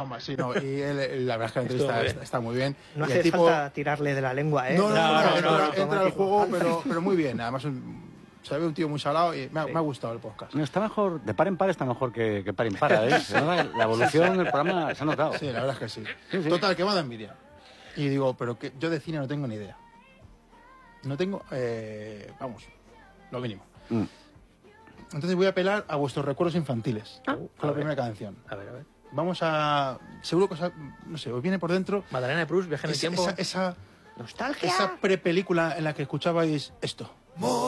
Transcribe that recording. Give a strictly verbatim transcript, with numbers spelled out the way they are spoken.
Jaume, sí, no. Y él, la verdad es que la entrevista está, está muy bien. No y hace el tipo... falta tirarle de la lengua, ¿eh? No, no, no, No, no, no, entra, no, no, entra al juego, pero, pero muy bien. Además, se ve un tío muy salado y me ha, Sí. me ha gustado el podcast. Está mejor, de par en par está mejor que, que par impara, ¿eh? Se nota la evolución del programa se ha notado. Sí, la verdad es que sí. Sí, sí. Total, que me da envidia. Y digo, pero que yo de cine no tengo ni idea. No tengo, eh, vamos, lo mínimo. Mm. Entonces voy a apelar a vuestros recuerdos infantiles Ah, con a la ver. primera canción. A ver, a ver. Vamos a... Seguro que os, ha- no sé, os viene por dentro Madalena de Proust, viaje en el esa, tiempo. esa, esa, Nostalgia. esa prepelícula en la que escuchabais esto.